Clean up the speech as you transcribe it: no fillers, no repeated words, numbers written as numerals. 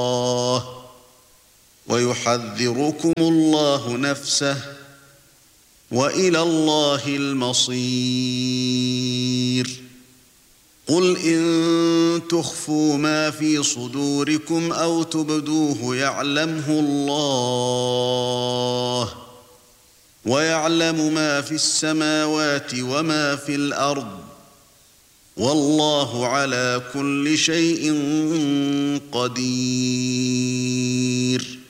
ويحذركم الله نفسه وإلى الله المصير قل إن تخفوا ما في صدوركم أو تبدوه يعلمه الله ويعلم ما في السماوات وما في الأرض والله على كل شيء قدير